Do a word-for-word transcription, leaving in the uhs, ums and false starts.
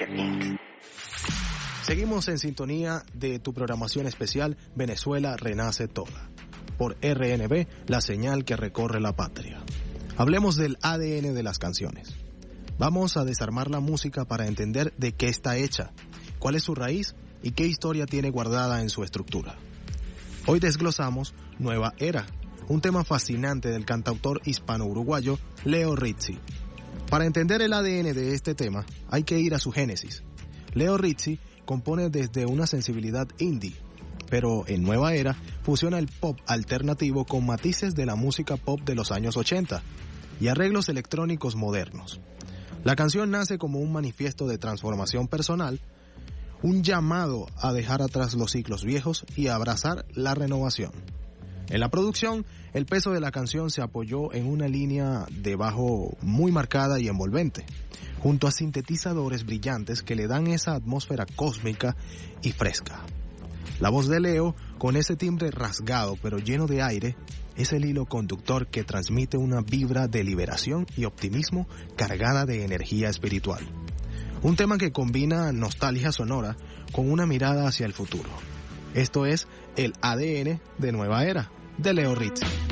Música incorporated. Seguimos en sintonía de tu programación especial Venezuela Renace Toda, por R N B, la señal que recorre la patria. Hablemos del A D N de las canciones. Vamos a desarmar la música para entender de qué está hecha, cuál es su raíz y qué historia tiene guardada en su estructura. Hoy desglosamos Nueva Era, un tema fascinante del cantautor hispano-uruguayo Leo Rizzi. Para entender el A D N de este tema, hay que ir a su génesis. Leo Rizzi compone desde una sensibilidad indie, pero en Nueva Era fusiona el pop alternativo con matices de la música pop de los años ochenta y arreglos electrónicos modernos. La canción nace como un manifiesto de transformación personal, un llamado a dejar atrás los ciclos viejos y a abrazar la renovación. En la producción, el peso de la canción se apoyó en una línea de bajo muy marcada y envolvente, junto a sintetizadores brillantes que le dan esa atmósfera cósmica y fresca. La voz de Leo, con ese timbre rasgado pero lleno de aire, es el hilo conductor que transmite una vibra de liberación y optimismo cargada de energía espiritual. Un tema que combina nostalgia sonora con una mirada hacia el futuro. Esto es el A D N de Nueva Era, de Leo Rizzi.